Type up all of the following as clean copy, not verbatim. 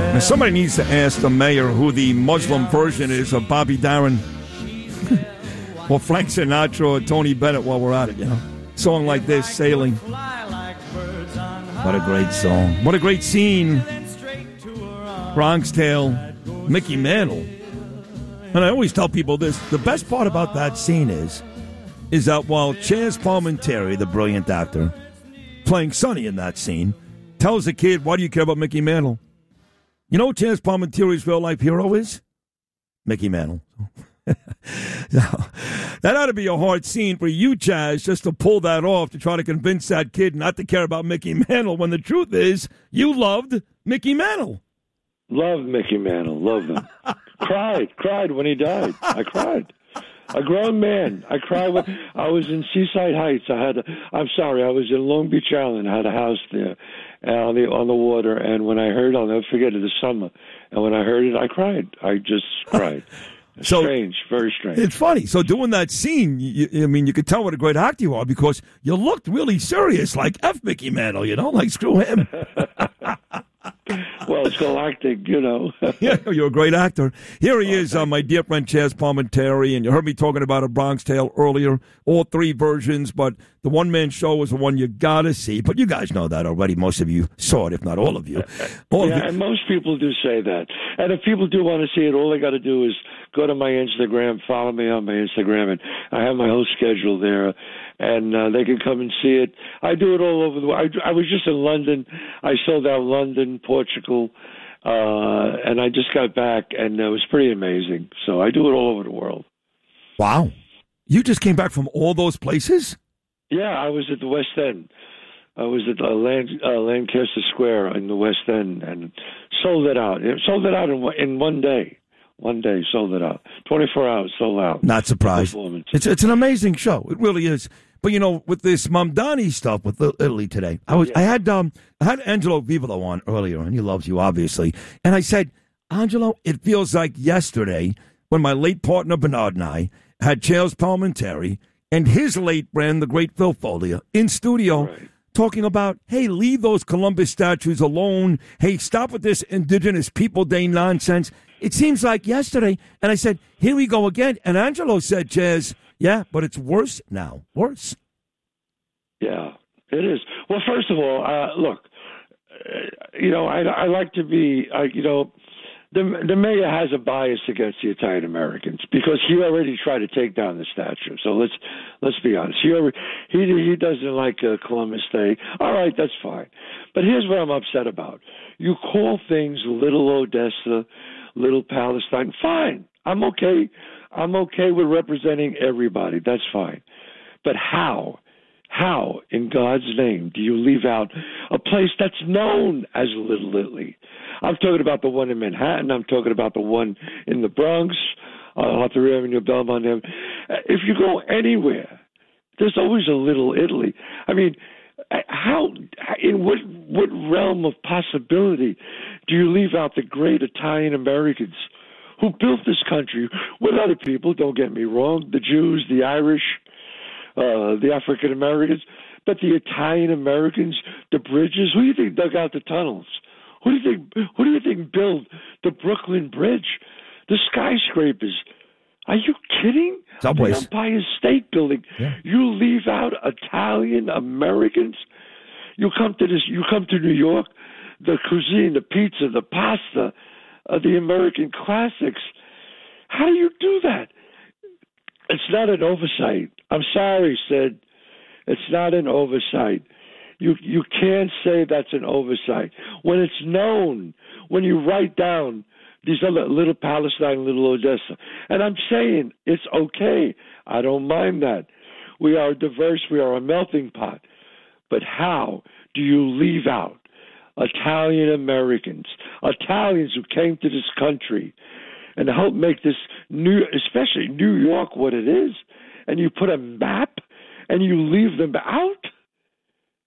Now, somebody needs to ask the mayor who the Muslim version is of Bobby Darin or Frank Sinatra or Tony Bennett while we're at it, you know. Song like this, Sailing. What a great song. What a great scene. Bronx Tale, Mickey Mantle. And I always tell people this, the best part about that scene is that while Chaz Palminteri, the brilliant actor, playing Sonny in that scene, tells the kid, why do you care about Mickey Mantle? You know what Chaz Palminteri's real-life hero is? Mickey Mantle. Now, that ought to be a hard scene for you, Chaz, just to pull that off, to try to convince that kid not to care about Mickey Mantle, when the truth is you loved Mickey Mantle. Loved Mickey Mantle. Loved him. Cried when he died. I cried. A grown man. I cried when I was in Seaside Heights. I was in Long Beach Island. I had a house there on the water. And when I heard, I'll never forget it, the summer. And when I heard it, I cried. I just cried. Strange, very strange. It's funny. So doing that scene, you could tell what a great actor you are because you looked really serious, like F. Mickey Mantle, like screw him. Well, it's galactic, Yeah, you're a great actor. Here he is, my dear friend Chaz Palminteri, and you heard me talking about A Bronx Tale earlier, all three versions, but the one-man show is the one you got to see. But you guys know that already. Most of you saw it, if not all of you. And most people do say that. And if people do want to see it, all they got to do is go to my Instagram, follow me on my Instagram, and I have my whole schedule there, and they can come and see it. I do it all over the world. I was just in London. I sold out London, Portugal, and I just got back, and it was pretty amazing. So I do it all over the world. Wow. You just came back from all those places? Yeah, I was at the West End. I was at Lancaster Square in the West End and sold it out. Sold it out in one day. One day, sold it out. 24 hours, sold out. Not surprised. It's an amazing show. It really is. But, with this Mamdani stuff with Italy today, I had Angelo Vivolo on earlier, and he loves you, obviously. And I said, Angelo, it feels like yesterday when my late partner Bernard and I had Chaz Palminteri and his late friend, the great Phil Folia, in studio talking about, hey, leave those Columbus statues alone. Hey, stop with this Indigenous People Day nonsense. It seems like yesterday. And I said, here we go again. And Angelo said, Chaz, yeah, but it's worse now. Worse. Yeah, it is. Well, first of all, look, I like to be, the mayor has a bias against the Italian Americans because he already tried to take down the statue. So let's be honest. He doesn't like Columbus Day. All right, that's fine. But here's what I'm upset about. You call things Little Odessa, Little Palestine. Fine. I'm okay. I'm okay with representing everybody. That's fine. But how, in God's name, do you leave out a place that's known as Little Italy? I'm talking about the one in Manhattan. I'm talking about the one in the Bronx, Arthur Avenue, Belmont. If you go anywhere, there's always a Little Italy. I mean, in what realm of possibility do you leave out the great Italian Americans who built this country with other people? Don't get me wrong, the Jews, the Irish, the African Americans, but the Italian Americans, the bridges. Who do you think dug out the tunnels? Who do you think built the Brooklyn Bridge, the skyscrapers? Are you kidding? Subways. The Empire State Building. Yeah. You leave out Italian Americans. You come to New York, the cuisine, the pizza, the pasta, the American classics. How do you do that? It's not an oversight. I'm sorry, Sid. It's not an oversight. You can't say that's an oversight. When it's known, when you write down these other Little Palestine, Little Odessa, and I'm saying it's okay. I don't mind that. We are diverse. We are a melting pot. But how do you leave out Italian Americans, Italians who came to this country and helped make this especially New York, what it is, and you put a map and you leave them out?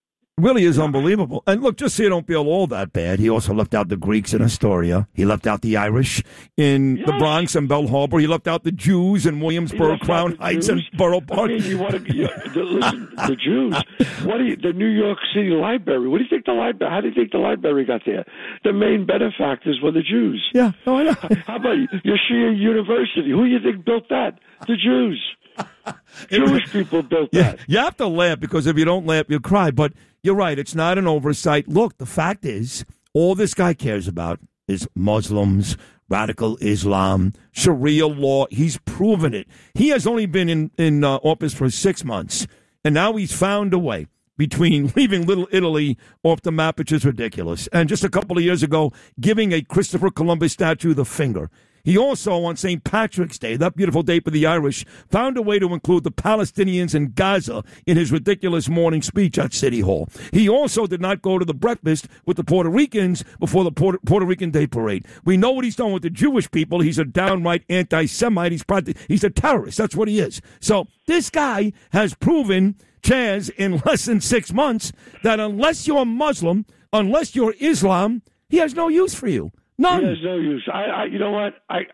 really is unbelievable. And look, just so you don't feel all that bad, he also left out the Greeks in Astoria. He left out the Irish in the Bronx and Bell Harbor. He left out the Jews in Williamsburg, Crown Heights, and Borough Park. I mean, listen, the Jews. The New York City Library. What do you think the library? How do you think the library got there? The main benefactors were the Jews. Yeah, no, I know. How about Yeshiva University? Who do you think built that? The Jews. Jewish people built that. You have to laugh, because if you don't laugh, you'll cry. But you're right. It's not an oversight. Look, the fact is, all this guy cares about is Muslims, radical Islam, Sharia law. He's proven it. He has only been in office for 6 months, and now he's found a way between leaving Little Italy off the map, which is ridiculous, and just a couple of years ago, giving a Christopher Columbus statue the finger. He also, on St. Patrick's Day, that beautiful day for the Irish, found a way to include the Palestinians in Gaza in his ridiculous morning speech at City Hall. He also did not go to the breakfast with the Puerto Ricans before the Puerto Rican Day Parade. We know what he's done with the Jewish people. He's a downright anti-Semite. He's a terrorist. That's what he is. So this guy has proven, Chaz, in less than 6 months, that unless you're Muslim, unless you're Islam, he has no use for you. None. There's no use. You know what? I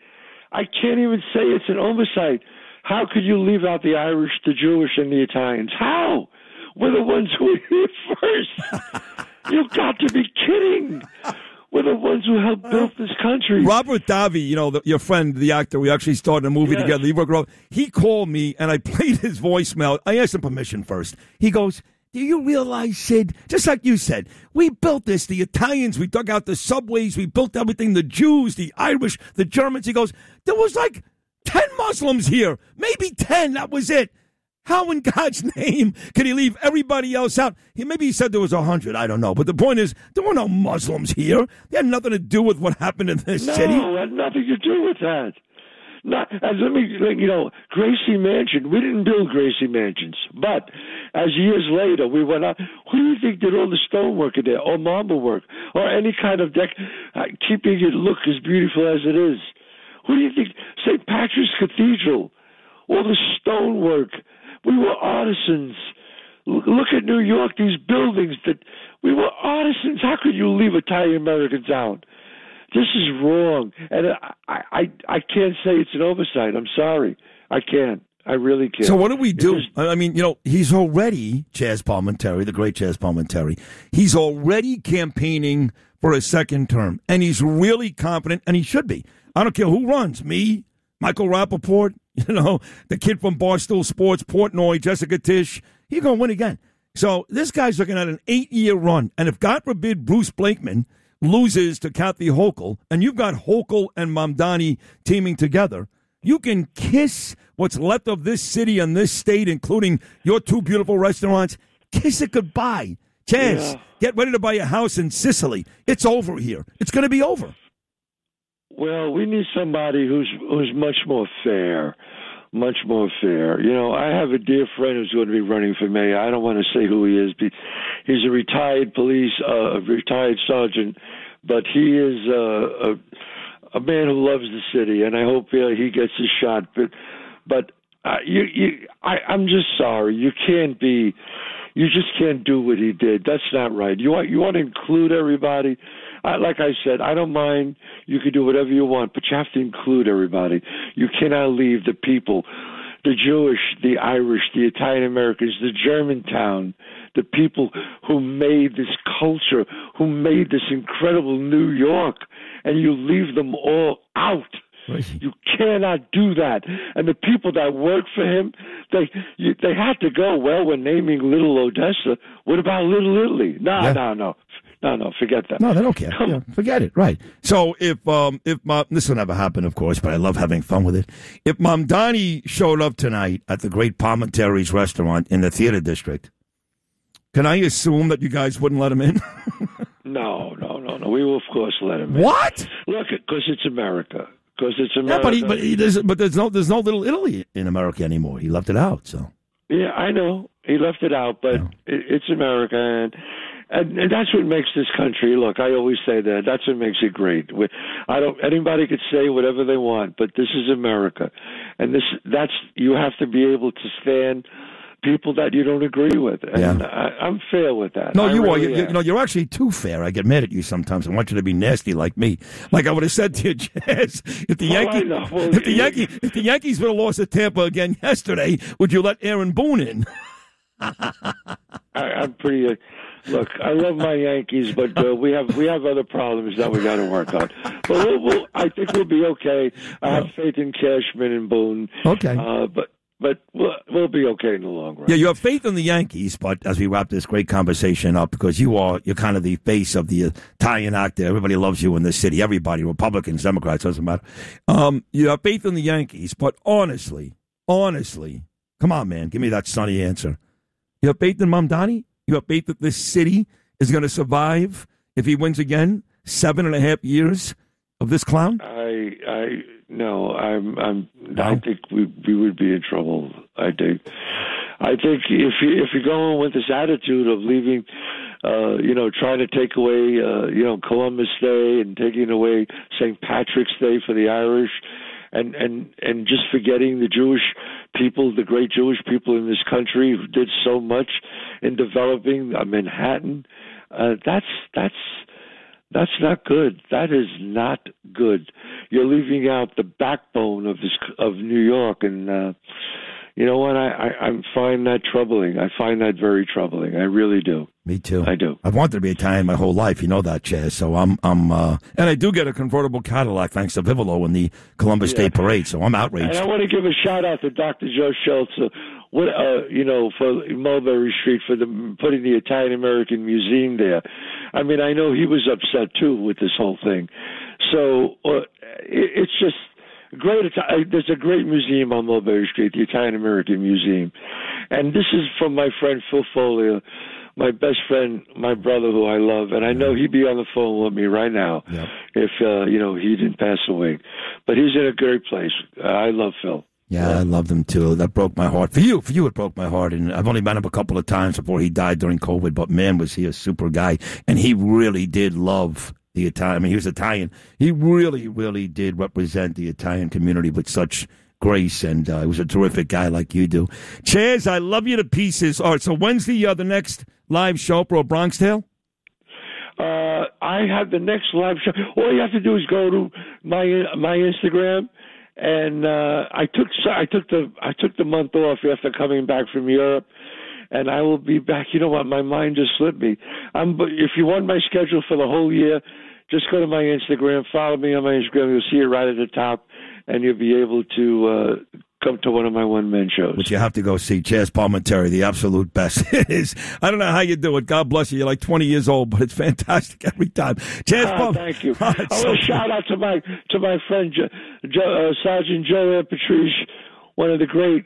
can't even say it's an oversight. How could you leave out the Irish, the Jewish, and the Italians? How? We're the ones who were here first. You've got to be kidding. We're the ones who helped build this country. Robert Davi, your friend, the actor, we actually started a movie together. He called me, and I played his voicemail. I asked him permission first. He goes, do you realize, Sid, just like you said, we built this, the Italians, we dug out the subways, we built everything, the Jews, the Irish, the Germans. He goes, there was like 10 Muslims here, maybe 10, that was it. How in God's name can he leave everybody else out? Maybe he said there was 100, I don't know. But the point is, there were no Muslims here. They had nothing to do with what happened in this city. No, it had nothing to do with that. And let me, Gracie Mansion, we didn't build Gracie Mansions, but as years later we went out, who do you think did all the stonework in there, or marble work, or any kind of deck, keeping it look as beautiful as it is? Who do you think, St. Patrick's Cathedral, all the stonework, we were artisans. Look at New York, these buildings, that we were artisans. How could you leave Italian Americans out? This is wrong, and I can't say it's an oversight. I'm sorry. I can't. I really can't. So what do we do? I mean, he's already, Chaz Palminteri, the great Chaz Palminteri, he's already campaigning for a second term, and he's really confident, and he should be. I don't care who runs, me, Michael Rappaport, the kid from Barstool Sports, Portnoy, Jessica Tisch. He's going to win again. So this guy's looking at an 8-year run, and if, God forbid, Bruce Blakeman loses to Kathy Hochul, and you've got Hochul and Mamdani teaming together, you can kiss what's left of this city and this state, including your 2 beautiful restaurants. Kiss it goodbye. Chance, get ready to buy a house in Sicily. It's over here. It's going to be over. Well, we need somebody who's much more fair. Much more fair. I have a dear friend who's going to be running for mayor. I don't want to say who he is. But he's a retired retired sergeant, but he is a man who loves the city, and I hope he gets his shot. But I'm just sorry. You just can't do what he did. That's not right. You want to include everybody. Like I said, I don't mind. You can do whatever you want, but you have to include everybody. You cannot leave the people, the Jewish, the Irish, the Italian Americans, the Germantown, the people who made this culture, who made this incredible New York, and you leave them all out. You cannot do that. And the people that work for him, they had to go, well, we're naming Little Odessa. What about Little Italy? No, forget that. No, they don't care. Yeah, forget it. Right. So if this will never happen, of course, but I love having fun with it. If Mamdani showed up tonight at the great Palminteri's restaurant in the theater district, can I assume that you guys wouldn't let him in? No. We will, of course, let him in. What? Look, because it's America. Because it's America. Yeah, but there's no Little Italy in America anymore. He left it out. So. Yeah, I know he left it out, but it's America, and that's what makes this country. Look, I always say that. That's what makes it great. Anybody could say whatever they want, but this is America, and that's you have to be able to stand people that you don't agree with, and I'm fair with that. No, you really are. You're actually too fair. I get mad at you sometimes. I want you to be nasty like me. Like I would have said to you, Jazz, if the Yankees would have lost to Tampa again yesterday, would you let Aaron Boone in? I'm pretty. Look, I love my Yankees, but we have other problems that we got to work on. But I think we'll be okay. I have faith in Cashman and Boone. Okay, but we'll be okay in the long run. Yeah, you have faith in the Yankees, but as we wrap this great conversation up, because you're kind of the face of the Italian actor. Everybody loves you in this city. Everybody, Republicans, Democrats, doesn't matter. You have faith in the Yankees, but honestly, come on, man, give me that sunny answer. You have faith in Mamdani? You have faith that this city is going to survive if he wins again? 7.5 years of this clown? No. I think we would be in trouble. I think if you go in with this attitude of leaving, trying to take away, Columbus Day and taking away St. Patrick's Day for the Irish, and just forgetting the Jewish people, the great Jewish people in this country who did so much in developing Manhattan, that's not good. That is not good. You're leaving out the backbone of New York, and you know what? I find that troubling. I find that very troubling. I really do. Me too. I do. I've wanted to be Italian my whole life. You know that, Chaz. So I'm and I do get a convertible Cadillac thanks to Vivolo in the Columbus Day Parade. So I'm outraged. And I want to give a shout out to Dr. Joe Schultz, for Mulberry Street for putting the Italian American Museum there. I mean, I know he was upset too with this whole thing. So it's just great. There's a great museum on Mulberry Street, the Italian American Museum, and this is from my friend Phil Foley, my best friend, my brother who I love, and I know he'd be on the phone with me right now if he didn't pass away. But he's in a great place. I love Phil. Yeah, I loved him too. That broke my heart. For you, it broke my heart. And I've only met him a couple of times before he died during COVID. But man, was he a super guy! And he really did love the Italian. I mean, he was Italian. He really, really did represent the Italian community with such grace, and he was a terrific guy like you do. Chaz, I love you to pieces. All right, so when's the next live show for Bronx Tale? I have the next live show. All you have to do is go to my Instagram, and I took the month off after coming back from Europe. And I will be back. You know what? My mind just slipped me. If you want my schedule for the whole year, just go to my Instagram, follow me on my Instagram. You'll see it right at the top, and you'll be able to come to one of my one-man shows. Which you have to go see. Chaz Palminteri, the absolute best. It is. I don't know how you do it. God bless you. You're like 20 years old, but it's fantastic every time. Chaz thank you. I want to shout out to my friend Sergeant Joe Patrice, one of the great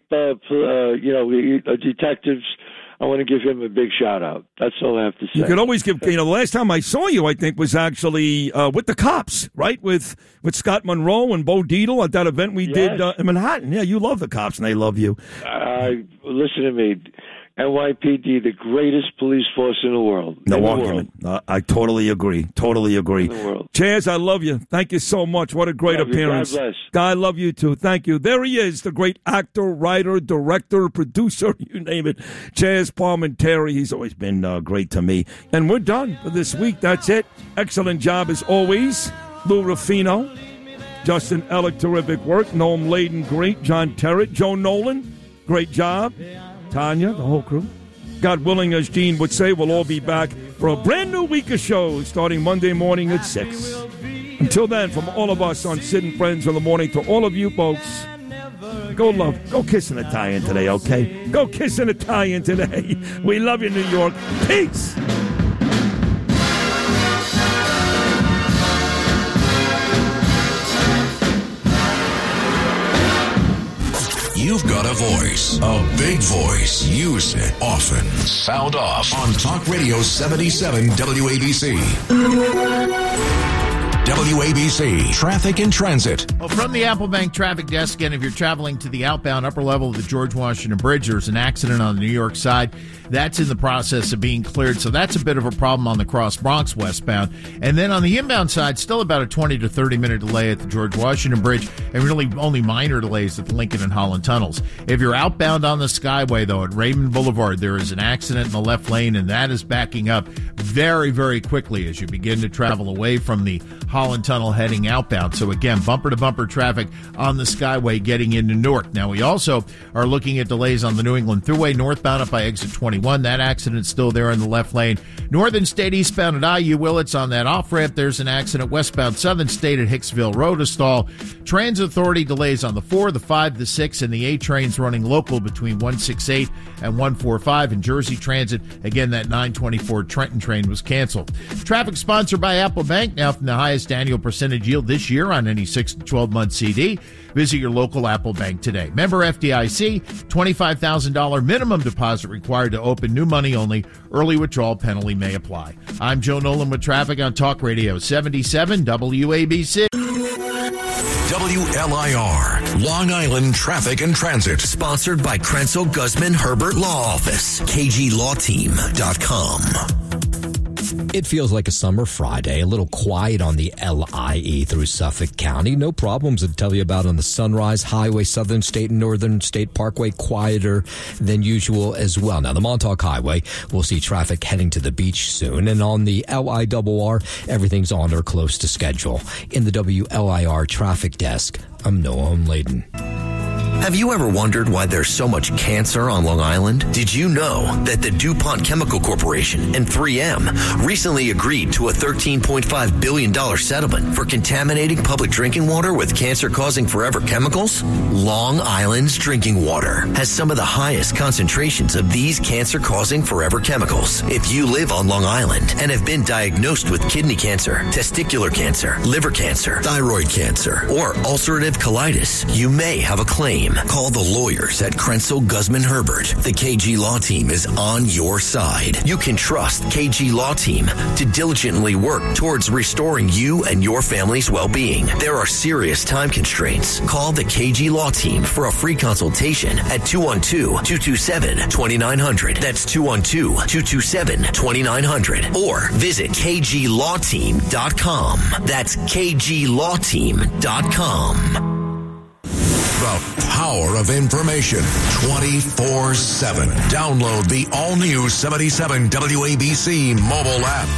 detectives. I want to give him a big shout out. That's all I have to say. You could always give. The last time I saw you, I think, was actually with the Cops, right? With Scott Monroe and Bo Dietl at that event we did in Manhattan. Yeah, you love the Cops, and they love you. Listen to me. NYPD, the greatest police force in the world. No argument. I totally agree. Totally agree. In the world. Chaz, I love you. Thank you so much. What a great appearance. God bless. I love you too. Thank you. There he is, the great actor, writer, director, producer, you name it. Chaz Palminteri. He's always been great to me. And we're done for this week. That's it. Excellent job as always. Lou Ruffino, Justin Ellick, terrific work. Noam Layden, great. John Terrett, Joe Nolan, great job. Tanya, the whole crew. God willing, as Gene would say, we'll all be back for a brand new week of shows starting Monday morning at 6. Until then, from all of us on Sid and Friends in the Morning to all of you folks, go kiss an Italian today, okay? Go kiss an Italian today. We love you, New York. Peace. You've got a voice, a big voice. Use it often. Sound off on Talk Radio 77 WABC. WABC Traffic and Transit. Well, from the Applebank Traffic Desk, again, if you're traveling to the outbound upper level of the George Washington Bridge, there's an accident on the New York side. That's in the process of being cleared, so that's a bit of a problem on the Cross Bronx westbound. And then on the inbound side, still about a 20 to 30-minute delay at the George Washington Bridge, and really only minor delays at the Lincoln and Holland tunnels. If you're outbound on the Skyway, though, at Raymond Boulevard, there is an accident in the left lane, and that is backing up very, very quickly as you begin to travel away from the Holland Tunnel heading outbound. So again, bumper-to-bumper traffic on the Skyway getting into Newark. Now, we also are looking at delays on the New England Thruway northbound up by exit 21. That accident's still there in the left lane. Northern State eastbound at IU Willits on that off-ramp. There's an accident westbound Southern State at Hicksville Road, a stall. Transit Authority delays on the 4, the 5, the 6, and the 8 trains running local between 168 and 145. And Jersey Transit, again, that 924 Trenton train was canceled. Traffic sponsored by Applebank, now from the highest annual percentage yield this year on any 6 to 12-month CD. Visit your local Applebank today. Member FDIC, $25,000 minimum deposit required to open, new money only. Early withdrawal penalty may apply. I'm Joe Nolan with traffic on Talk Radio 77 WABC. WLIR, Long Island Traffic and Transit. Sponsored by Krenzel Guzman Herbert Law Office. KGLawTeam.com. It feels like a summer Friday, a little quiet on the LIE through Suffolk County. No problems to tell you about on the Sunrise Highway, Southern State and Northern State Parkway, quieter than usual as well. Now, the Montauk Highway, we'll see traffic heading to the beach soon. And on the LIRR, everything's on or close to schedule. In the WLIR Traffic Desk, I'm Noah Layden. Have you ever wondered why there's so much cancer on Long Island? Did you know that the DuPont Chemical Corporation and 3M recently agreed to a $13.5 billion settlement for contaminating public drinking water with cancer-causing forever chemicals? Long Island's drinking water has some of the highest concentrations of these cancer-causing forever chemicals. If you live on Long Island and have been diagnosed with kidney cancer, testicular cancer, liver cancer, thyroid cancer, or ulcerative colitis, you may have a claim. Call the lawyers at Krenzel Guzman Herbert. The KG Law Team is on your side. You can trust KG Law Team to diligently work towards restoring you and your family's well-being. There are serious time constraints. Call the KG Law Team for a free consultation at 212-227-2900. That's 212-227-2900. Or visit KGLawTeam.com. That's KGLawTeam.com. The power of information 24/7. Download the all-new 77 WABC mobile app.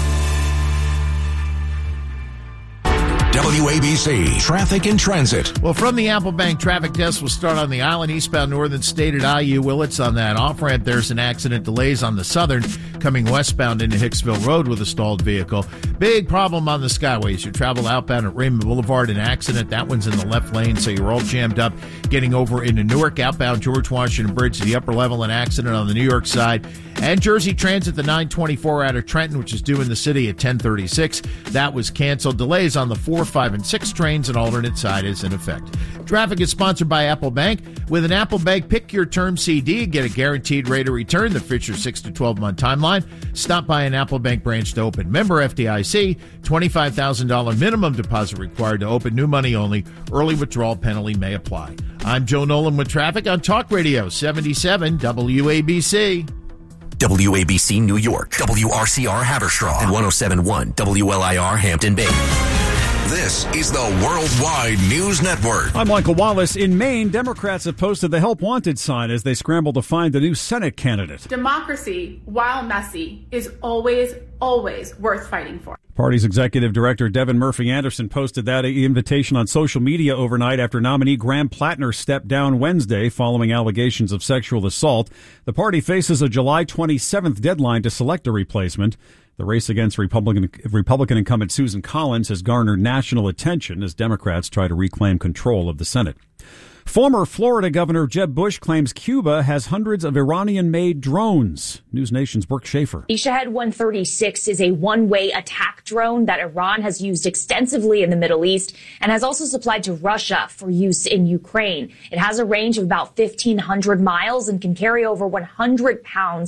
WABC Traffic and Transit. Well, from the Applebank Traffic Desk, we'll start on the island eastbound Northern State at IU Willits on that off-ramp. There's an accident, delays on the Southern coming westbound into Hicksville Road with a stalled vehicle. Big problem on the Skyways. You travel outbound at Raymond Boulevard, an accident. That one's in the left lane, so you're all jammed up getting over into Newark. Outbound George Washington Bridge to the upper level, an accident on the New York side. And Jersey Transit, the 924 out of Trenton, which is due in the city at 10:36. That was canceled. Delays on the 4, 5, and 6 trains. An alternate side is in effect. Traffic is sponsored by Applebank. With an Applebank Pick Your Term CD, get a guaranteed rate of return that fits your 6 to 12-month timeline. Stop by an Applebank branch to open. Member FDIC, $25,000 minimum deposit required to open, new money only. Early withdrawal penalty may apply. I'm Joe Nolan with traffic on Talk Radio 77 WABC. WABC New York, WRCR Haverstraw, and 107.1 WLIR Hampton Bay. This is the Worldwide News Network. I'm Michael Wallace. In Maine, Democrats have posted the Help Wanted sign as they scramble to find a new Senate candidate. Democracy, while messy, is always worth fighting for. Party's executive director Devin Murphy Anderson posted that invitation on social media overnight after nominee Graham Plattner stepped down Wednesday following allegations of sexual assault. The party faces a July 27th deadline to select a replacement. The race against Republican incumbent Susan Collins has garnered national attention as Democrats try to reclaim control of the Senate. Former Florida Governor Jeb Bush claims Cuba has hundreds of Iranian-made drones. News Nation's Brooke Schaefer. The Shahed 136 is a one-way attack drone that Iran has used extensively in the Middle East and has also supplied to Russia for use in Ukraine. It has a range of about 1,500 miles and can carry over 100 pounds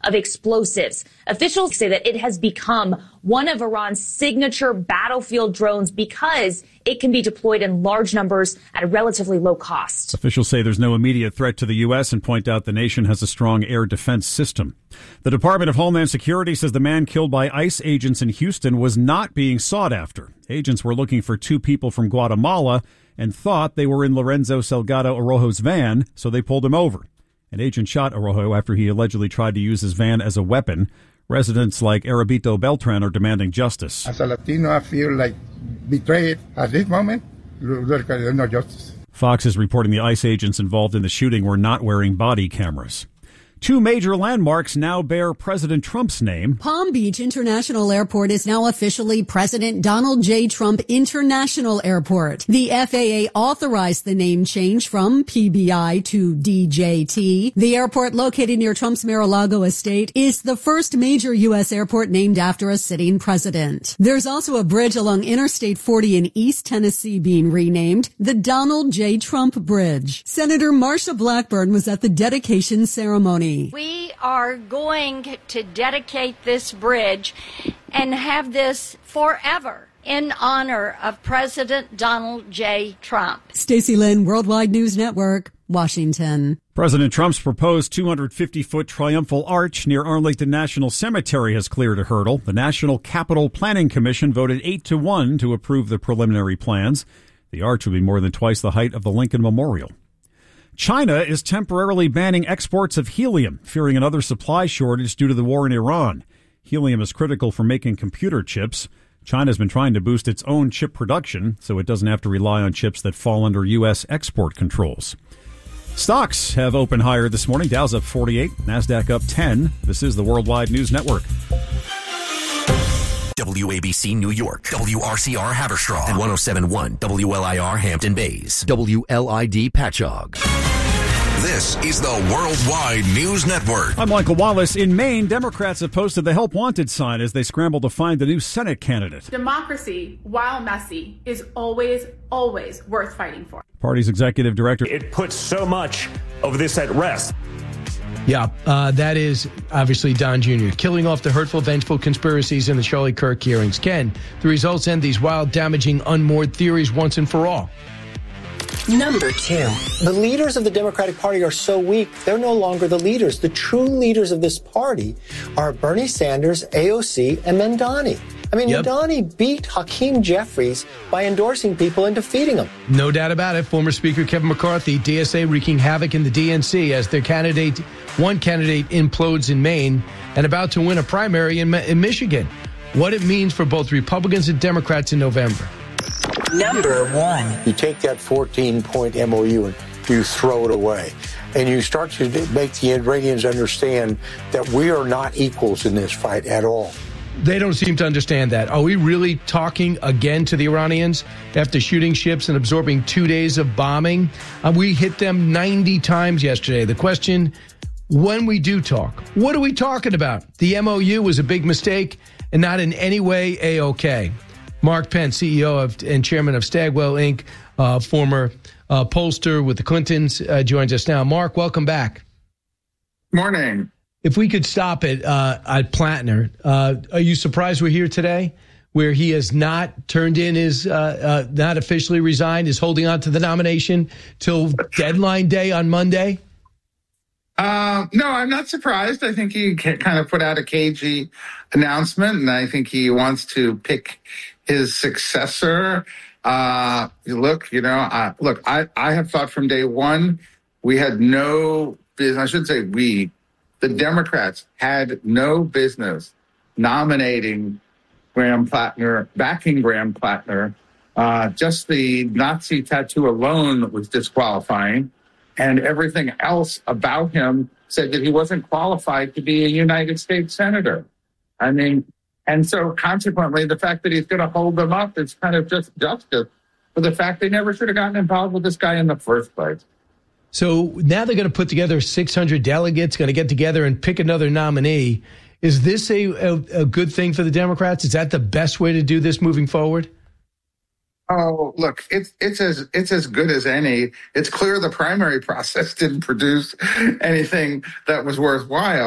of explosives. Officials say that it has become one of Iran's signature battlefield drones because it can be deployed in large numbers at a relatively low cost. Officials say there's no immediate threat to the U.S. and point out the nation has a strong air defense system. The Department of Homeland Security says the man killed by ICE agents in Houston was not being sought after. Agents were looking for two people from Guatemala and thought they were in Lorenzo Salgado Arrojo's van, so they pulled him over. An agent shot Arrojo after he allegedly tried to use his van as a weapon. Residents like Arabito Beltran are demanding justice. As a Latino, I feel like betrayed at this moment. There's no justice. Fox is reporting the ICE agents involved in the shooting were not wearing body cameras. Two major landmarks now bear President Trump's name. Palm Beach International Airport is now officially President Donald J. Trump International Airport. The FAA authorized the name change from PBI to DJT. The airport, located near Trump's Mar-a-Lago estate, is the first major U.S. airport named after a sitting president. There's also a bridge along Interstate 40 in East Tennessee being renamed the Donald J. Trump Bridge. Senator Marsha Blackburn was at the dedication ceremony. We are going to dedicate this bridge and have this forever in honor of President Donald J. Trump. Stacey Lynn, Worldwide News Network, Washington. President Trump's proposed 250-foot triumphal arch near Arlington National Cemetery has cleared a hurdle. The National Capital Planning Commission voted 8-1 to approve the preliminary plans. The arch will be more than twice the height of the Lincoln Memorial. China is temporarily banning exports of helium, fearing another supply shortage due to the war in Iran. Helium is critical for making computer chips. China's been trying to boost its own chip production so it doesn't have to rely on chips that fall under U.S. export controls. Stocks have opened higher this morning. Dow's up 48, NASDAQ up 10. This is the Worldwide News Network. WABC New York, WRCR Haverstraw, and 107.1 WLIR Hampton Bays, WLID Patchogue. This is the Worldwide News Network. I'm Michael Wallace. In Maine, Democrats have posted the Help Wanted sign as they scramble to find the new Senate candidate. Democracy, while messy, is always worth fighting for. Party's executive director. It puts so much of this at rest. Yeah, that is obviously Don Jr. killing off the hurtful, vengeful conspiracies in the Charlie Kirk hearings. Ken, the results end these wild, damaging, unmoored theories once and for all. Number 2. The leaders of the Democratic Party are so weak, they're no longer the leaders. The true leaders of this party are Bernie Sanders, AOC, and Mamdani. I mean, Mamdani beat Hakeem Jeffries by endorsing people and defeating them. No doubt about it. Former Speaker Kevin McCarthy, DSA wreaking havoc in the DNC as their one candidate implodes in Maine and about to win a primary in Michigan. What it means for both Republicans and Democrats in November. Number 1. You take that 14-point MOU and you throw it away. And you start to make the Iranians understand that we are not equals in this fight at all. They don't seem to understand that. Are we really talking again to the Iranians after shooting ships and absorbing 2 days of bombing? We hit them 90 times yesterday. The question, when we do talk, what are we talking about? The MOU was a big mistake and not in any way A-OK. Mark Pence, CEO and chairman of Stagwell, Inc., former pollster with the Clintons, joins us now. Mark, welcome back. Morning. If we could stop it at Plattner, are you surprised we're here today, where he has not turned in his, not officially resigned, is holding on to the nomination till deadline day on Monday? No, I'm not surprised. I think he kind of put out a cagey announcement, and I think he wants to pick his successor. I have thought from day one we had no business. I should say we. The Democrats had no business nominating Graham Plattner, backing Graham Plattner. Just the Nazi tattoo alone was disqualifying, and everything else about him said that he wasn't qualified to be a United States senator. I mean, and so consequently, the fact that he's going to hold them up is kind of just justice for the fact they never should have gotten involved with this guy in the first place. So now they're going to put together 600 delegates, going to get together and pick another nominee. Is this a good thing for the Democrats? Is that the best way to do this moving forward? Oh, look, it's as good as any. It's clear the primary process didn't produce anything that was worthwhile.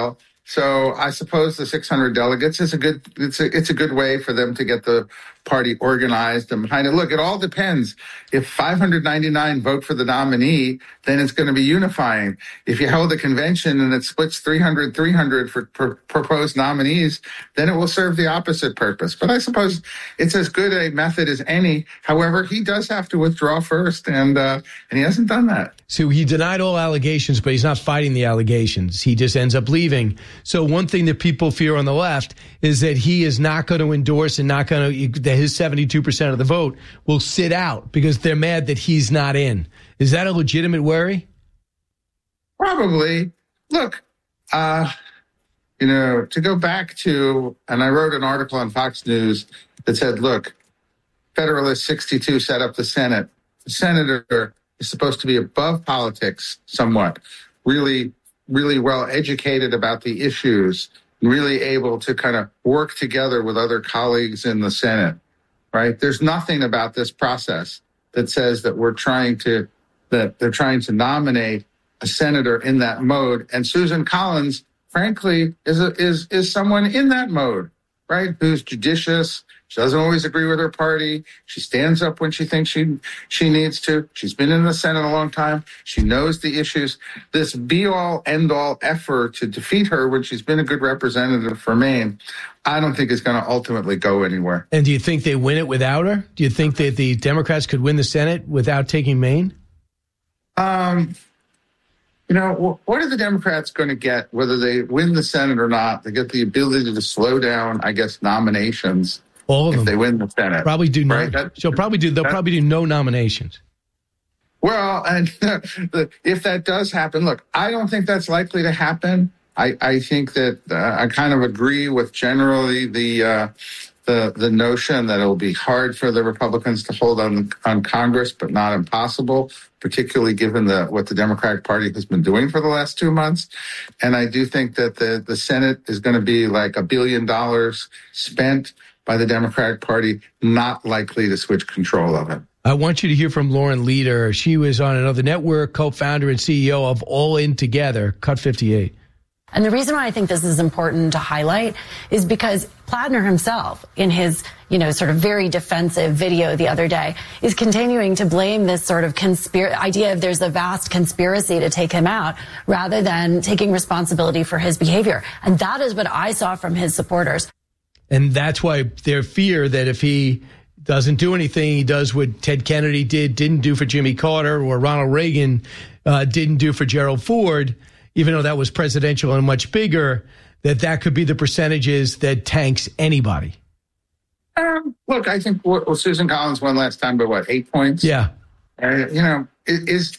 So I suppose the 600 delegates is a good way for them to get the party organized and behind it. Look, it all depends. If 599 vote for the nominee, then it's going to be unifying. If you hold a convention and it splits 300 for proposed nominees, then it will serve the opposite purpose. But I suppose it's as good a method as any. However, he does have to withdraw first, and he hasn't done that. So he denied all allegations, but he's not fighting the allegations. He just ends up leaving. So one thing that people fear on the left is that he is not going to endorse and not going to, that his 72% of the vote will sit out because they're mad that he's not in. Is that a legitimate worry? Probably. Look, to go back to, and I wrote an article on Fox News that said, look, Federalist 62 set up the Senate. The senator is supposed to be above politics somewhat, really, really well educated about the issues, really able to kind of work together with other colleagues in the Senate, right? There's nothing about this process that says that they're trying to nominate a senator in that mode. And Susan Collins, frankly, is someone in that mode, right? Who's judicious. She doesn't always agree with her party. She stands up when she thinks she needs to. She's been in the Senate a long time. She knows the issues. This be-all, end-all effort to defeat her when she's been a good representative for Maine, I don't think is going to ultimately go anywhere. And do you think they win it without her? Do you think that the Democrats could win the Senate without taking Maine? What are the Democrats going to get, whether they win the Senate or not? They get the ability to slow down, I guess, nominations. All of them. If they win the Senate. Probably do no. Right? They'll probably do no nominations. Well, and if that does happen, look, I don't think that's likely to happen. I think that I kind of agree with generally the notion that it'll be hard for the Republicans to hold on Congress, but not impossible, particularly given what the Democratic Party has been doing for the last 2 months. And I do think that the Senate is going to be like $1 billion spent by the Democratic Party, not likely to switch control of it. I want you to hear from Lauren Leader. She was on another network, co-founder and CEO of All In Together, Cut 58. And the reason why I think this is important to highlight is because Plattner himself, in his, sort of very defensive video the other day, is continuing to blame this sort of idea of there's a vast conspiracy to take him out, rather than taking responsibility for his behavior. And that is what I saw from his supporters. And that's why their fear that if he doesn't do anything, he does what Ted Kennedy didn't do for Jimmy Carter, or Ronald Reagan didn't do for Gerald Ford, even though that was presidential and much bigger, that could be the percentages that tanks anybody. Look, I think Susan Collins won last time by 8 points? Yeah. Is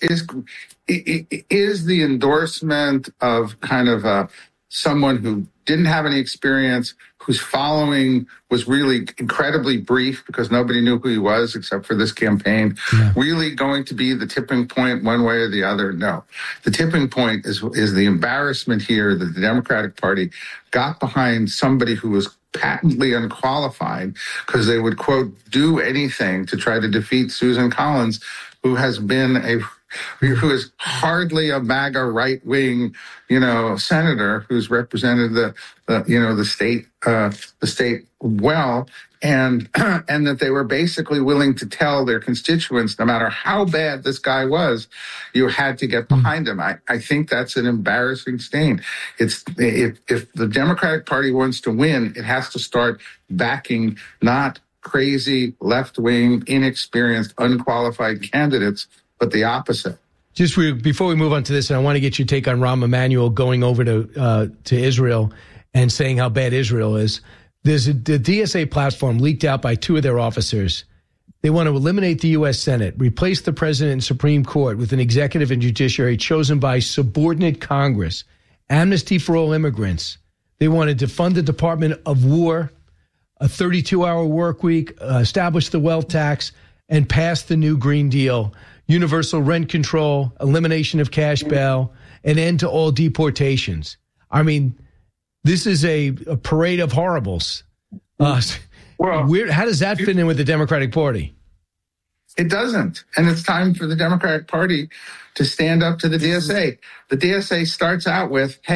the endorsement of kind of someone who didn't have any experience, whose following was really incredibly brief because nobody knew who he was except for this campaign, really going to be the tipping point one way or the other? No. The tipping point is the embarrassment here that the Democratic Party got behind somebody who was patently unqualified because they would, quote, do anything to try to defeat Susan Collins, who is hardly a MAGA right-wing, senator who's represented the state well, and that they were basically willing to tell their constituents, no matter how bad this guy was, you had to get behind him. I think that's an embarrassing stain. If the Democratic Party wants to win, it has to start backing not crazy, left-wing, inexperienced, unqualified candidates, but the opposite. Just before we move on to this, and I want to get your take on Rahm Emanuel going over to Israel and saying how bad Israel is. There's the DSA platform leaked out by two of their officers. They want to eliminate the U.S. Senate, replace the president and Supreme Court with an executive and judiciary chosen by subordinate Congress, amnesty for all immigrants. They wanted to fund the Department of War, a 32-hour work week, establish the wealth tax, and pass the new Green Deal, universal rent control, elimination of cash bail, an end to all deportations. I mean, this is a parade of horribles. How does that fit in with the Democratic Party? It doesn't. And it's time for the Democratic Party to stand up to the DSA. The DSA starts out with, hey,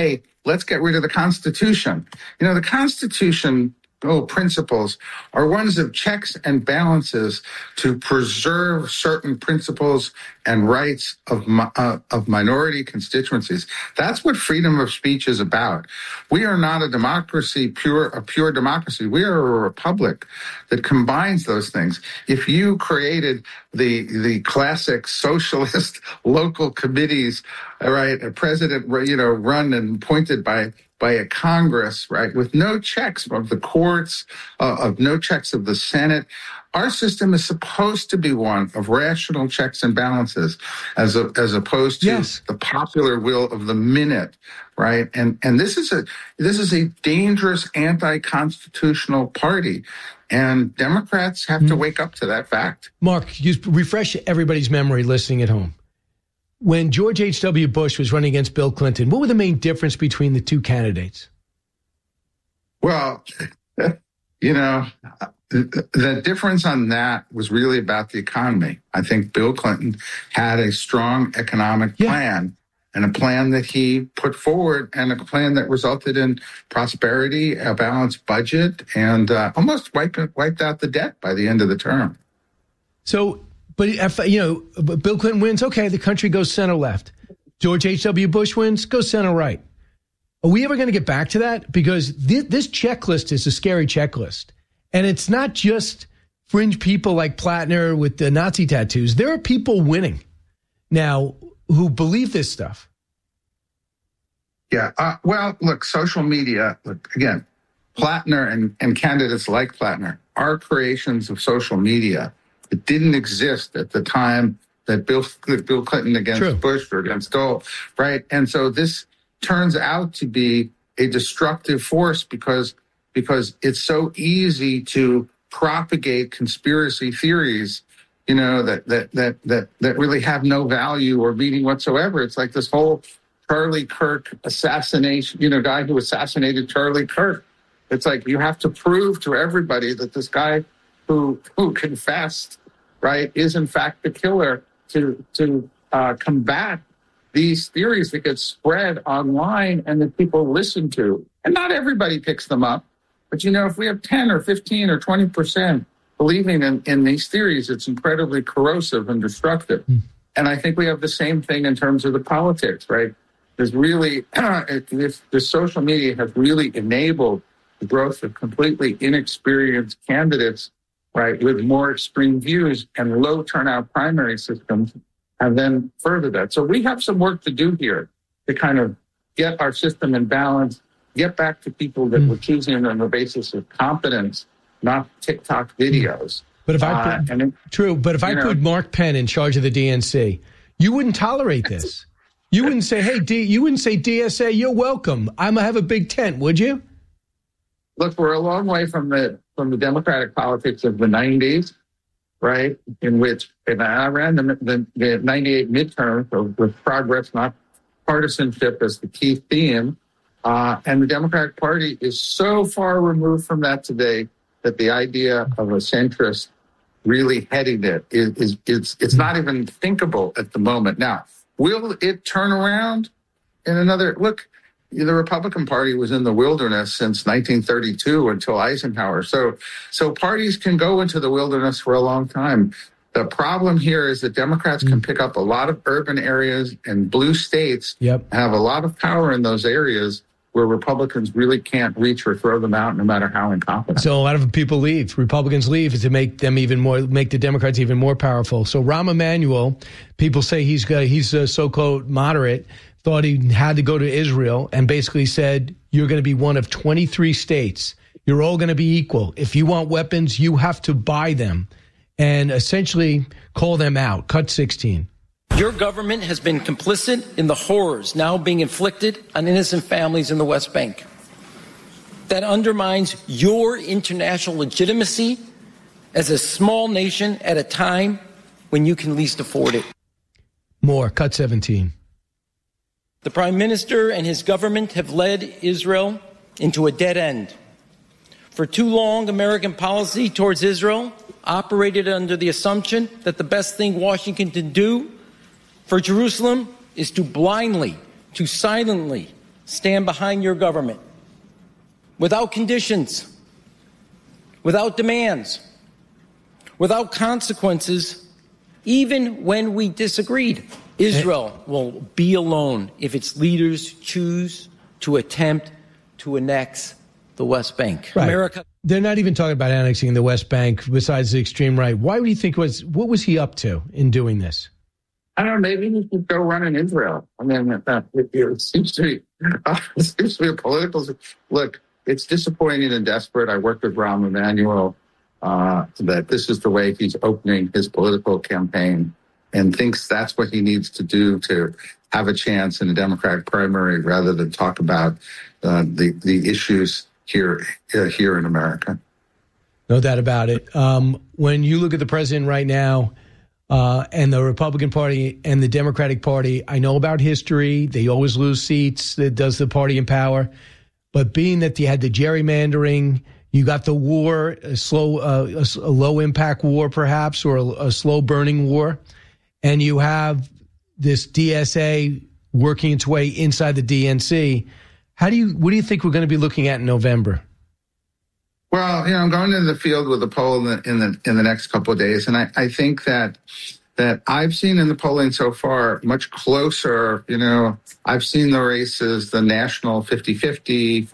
let's get rid of the Constitution. You know, the Constitution principles are ones of checks and balances to preserve certain principles and rights of minority constituencies. That's what freedom of speech is about. We are not a democracy, a pure democracy. We are a republic that combines those things. If you created the classic socialist local committees, right, a president, run and appointed by a Congress, right, with no checks of the courts, of no checks of the Senate. Our system is supposed to be one of rational checks and balances, as opposed to the popular will of the minute, right? And this is a dangerous anti-constitutional party, and Democrats have to wake up to that fact. Mark, just refresh everybody's memory listening at home. When George H.W. Bush was running against Bill Clinton, what were the main difference between the two candidates? Well, the difference on that was really about the economy. I think Bill Clinton had a strong economic plan, and a plan that he put forward, and a plan that resulted in prosperity, a balanced budget, and almost wiped out the debt by the end of the term. So, but if, Bill Clinton wins, okay, the country goes center left. George H.W. Bush wins, goes center right. Are we ever going to get back to that? Because this checklist is a scary checklist. And it's not just fringe people like Plattner with the Nazi tattoos. There are people winning now who believe this stuff. Yeah. Well, look, social media, again, Plattner and candidates like Plattner are creations of social media. It didn't exist at the time that Bill Clinton against Bush or against Dole, right? And so this turns out to be a destructive force because it's so easy to propagate conspiracy theories, that really have no value or meaning whatsoever. It's like this whole Charlie Kirk assassination, guy who assassinated Charlie Kirk. It's like you have to prove to everybody that this guy who confessed, right, is in fact the killer to combat these theories that get spread online and that people listen to. And not everybody picks them up. But, if we have 10 or 15 or 20% believing in these theories, it's incredibly corrosive and destructive. And I think we have the same thing in terms of the politics, right? There's really, the social media has really enabled the growth of completely inexperienced candidates, right, with more extreme views, and low turnout primary systems have then furthered that. So we have some work to do here to kind of get our system in balance, get back to people that we're choosing on the basis of competence, not TikTok videos. But if I put Mark Penn in charge of the DNC, you wouldn't tolerate this. You wouldn't say, "Hey, you wouldn't say DSA, you're welcome. I'm gonna have a big tent," would you? Look, we're a long way from the Democratic politics of the 90s, right? In which, and I ran the 98 midterms with progress, not partisanship, as the key theme. And the Democratic Party is so far removed from that today that the idea of a centrist really heading it it's not even thinkable at the moment. Now, will it turn around in another look? The Republican Party was in the wilderness since 1932 until Eisenhower. So parties can go into the wilderness for a long time. The problem here is that Democrats can pick up a lot of urban areas and blue states, have a lot of power in those areas where Republicans really can't reach or throw them out, no matter how incompetent. So a lot of people leave. Republicans leave to make the Democrats even more powerful. So Rahm Emanuel, people say he's a so-called moderate, thought he had to go to Israel and basically said, you're going to be one of 23 states. You're all going to be equal. If you want weapons, you have to buy them, and essentially call them out. Cut 16. Your government has been complicit in the horrors now being inflicted on innocent families in the West Bank. That undermines your international legitimacy as a small nation at a time when you can least afford it. More. Cut 17. The Prime Minister and his government have led Israel into a dead end. For too long, American policy towards Israel operated under the assumption that the best thing Washington can do for Jerusalem is to blindly, to silently stand behind your government without conditions, without demands, without consequences, even when we disagreed. Israel will be alone if its leaders choose to attempt to annex the West Bank. Right. America. They're not even talking about annexing the West Bank besides the extreme right. Why would you think what was he up to in doing this? I don't know. Maybe he could go run in Israel. I mean, it seems to be a political. Look, it's disappointing and desperate. I worked with Rahm Emanuel that this is the way he's opening his political campaign and thinks that's what he needs to do to have a chance in the Democratic primary rather than talk about the issues here in America. No doubt about it. When you look at the president right now and the Republican Party and the Democratic Party, I know about history. They always lose seats. That does the party in power. But being that you had the gerrymandering, you got the war, a low-impact war perhaps, or a slow-burning war, and you have this DSA working its way inside the DNC. What do you think we're going to be looking at in November? Well, I'm going into the field with a poll in the next couple of days, and I think that I've seen in the polling so far much closer. I've seen the races, the national 50-50,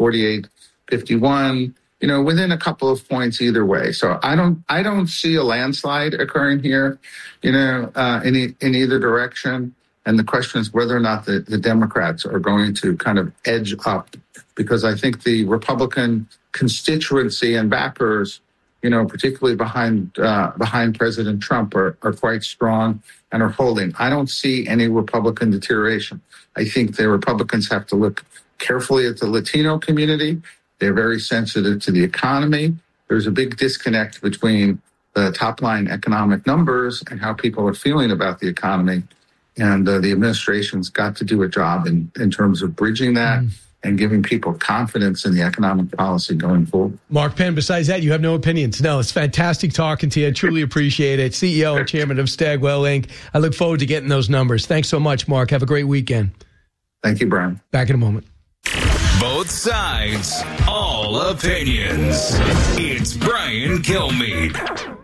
48-51. Within a couple of points either way. So I don't see a landslide occurring here, in either direction. And the question is whether or not the Democrats are going to kind of edge up, because I think the Republican constituency and backers, particularly behind President Trump, are quite strong and are holding. I don't see any Republican deterioration. I think the Republicans have to look carefully at the Latino community. They're very sensitive to the economy. There's a big disconnect between the top-line economic numbers and how people are feeling about the economy. And the administration's got to do a job in terms of bridging that and giving people confidence in the economic policy going forward. Mark Penn, besides that, you have no opinions. No, it's fantastic talking to you. I truly appreciate it. CEO and chairman of Stagwell Inc. I look forward to getting those numbers. Thanks so much, Mark. Have a great weekend. Thank you, Brian. Back in a moment. Both sides, all opinions. It's Brian Kilmeade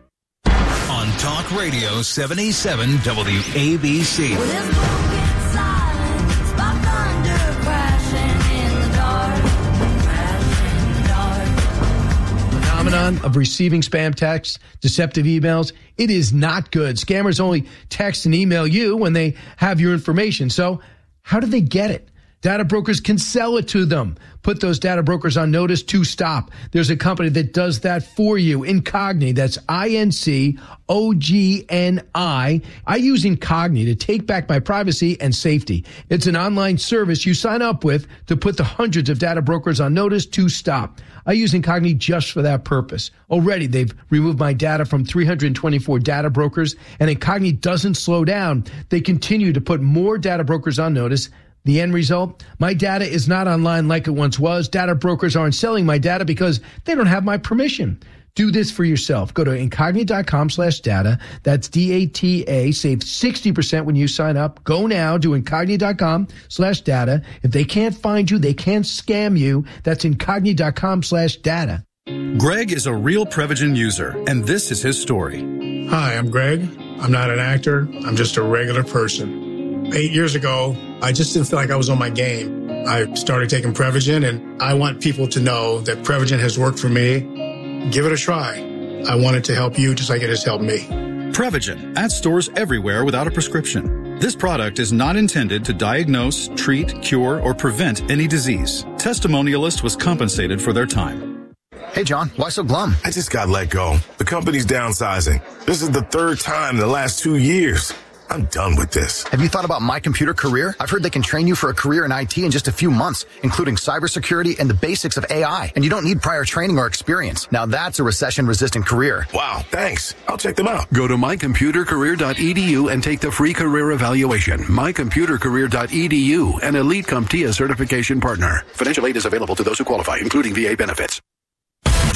on Talk Radio 77 WABC. Phenomenon of receiving spam texts, deceptive emails. It is not good. Scammers only text and email you when they have your information. So how do they get it? Data brokers can sell it to them. Put those data brokers on notice to stop. There's a company that does that for you. Incogni, that's INCOGNI. I use Incogni to take back my privacy and safety. It's an online service you sign up with to put the hundreds of data brokers on notice to stop. I use Incogni just for that purpose. Already, they've removed my data from 324 data brokers, and Incogni doesn't slow down. They continue to put more data brokers on notice. The end result? My data is not online like it once was. Data brokers aren't selling my data because they don't have my permission. Do this for yourself. Go to incogni.com/data. That's DATA. Save 60% when you sign up. Go now to incogni.com/data. If they can't find you, they can't scam you. That's incogni.com/data. Greg is a real Prevagen user, and this is his story. Hi, I'm Greg. I'm not an actor. I'm just a regular person. 8 years ago, I just didn't feel like I was on my game. I started taking Prevagen, and I want people to know that Prevagen has worked for me. Give it a try. I want it to help you just like it has helped me. Prevagen at stores everywhere without a prescription. This product is not intended to diagnose, treat, cure, or prevent any disease. Testimonialist was compensated for their time. Hey, John, why so glum? I just got let go. The company's downsizing. This is the third time in the last 2 years. I'm done with this. Have you thought about My Computer Career? I've heard they can train you for a career in IT in just a few months, including cybersecurity and the basics of AI. And you don't need prior training or experience. Now that's a recession-resistant career. Wow, thanks. I'll check them out. Go to mycomputercareer.edu and take the free career evaluation. Mycomputercareer.edu, an elite CompTIA certification partner. Financial aid is available to those who qualify, including VA benefits.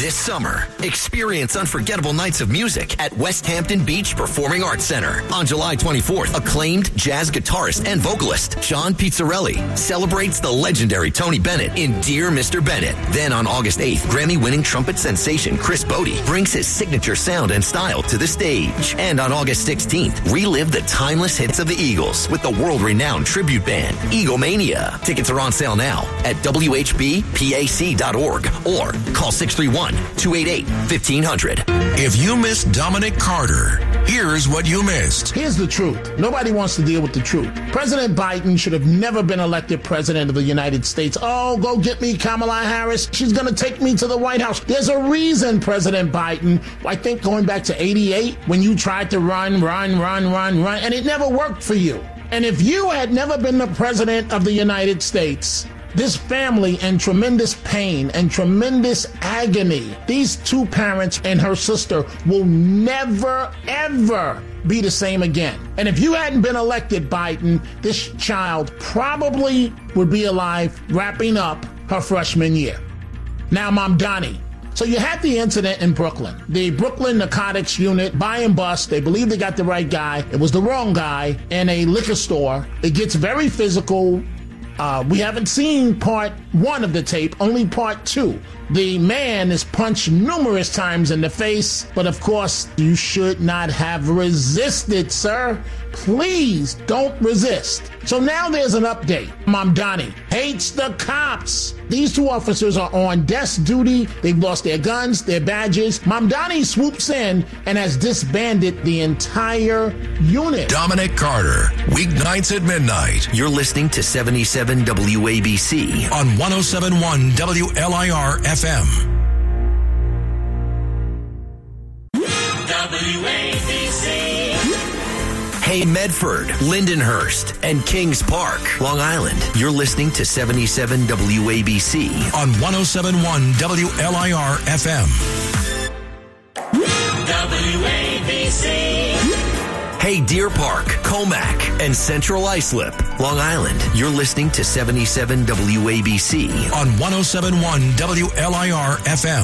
This summer, experience unforgettable nights of music at West Hampton Beach Performing Arts Center. On July 24th, acclaimed jazz guitarist and vocalist John Pizzarelli celebrates the legendary Tony Bennett in Dear Mr. Bennett. Then on August 8th, Grammy-winning trumpet sensation Chris Bodie brings his signature sound and style to the stage. And on August 16th, relive the timeless hits of the Eagles with the world-renowned tribute band Eaglemania. Tickets are on sale now at WHBPAC.org or call 631-288-1500. If you missed Dominic Carter, here's what you missed. Here's the truth. Nobody wants to deal with the truth. President Biden should have never been elected president of the United States. Oh, go get me Kamala Harris. She's going to take me to the White House. There's a reason, President Biden. I think going back to 88, when you tried to run, and it never worked for you. And if you had never been the president of the United States, this family in tremendous pain and tremendous agony, these two parents and her sister will never, ever be the same again. And if you hadn't been elected, Biden, this child probably would be alive wrapping up her freshman year. Now, Mamdani. So you had the incident in Brooklyn. The Brooklyn Narcotics Unit, buy and bust. They believe they got the right guy. It was the wrong guy in a liquor store. It gets very physical. We haven't seen part 1 of the tape, only part 2. The man is punched numerous times in the face, but of course, you should not have resisted, sir. Please don't resist. So now there's an update. Mamdani hates the cops. These two officers are on desk duty. They've lost their guns, their badges. Mamdani swoops in and has disbanded the entire unit. Dominic Carter, weeknights at midnight. You're listening to 77 WABC on 107.1 WLIR FM. WABC. Hey, Medford, Lindenhurst, and Kings Park, Long Island. You're listening to 77 WABC on 107.1 WLIR FM. WABC. Hey, Deer Park, Comac, and Central Islip, Long Island. You're listening to 77 WABC on 107.1 WLIR FM.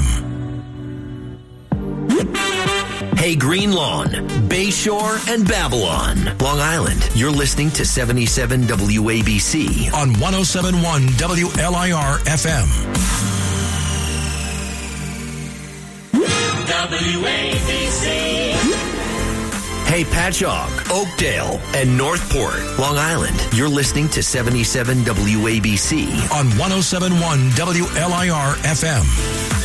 Hey, Green Lawn, Bayshore, and Babylon, Long Island. You're listening to 77 WABC on 107.1 WLIR FM. WABC. Hey, Patchogue, Oakdale, and Northport, Long Island. You're listening to 77 WABC on 107.1 WLIR FM.